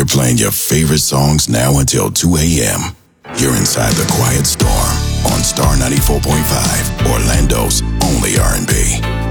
We're playing your favorite songs now until 2 a.m. You're inside the Quiet Storm on Star 94.5, Orlando's only R&B.